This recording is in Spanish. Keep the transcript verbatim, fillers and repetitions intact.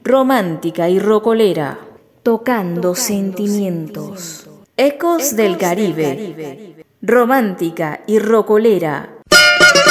romántica y rocolera, tocando sentimientos. Ecos del Caribe, romántica y rocolera,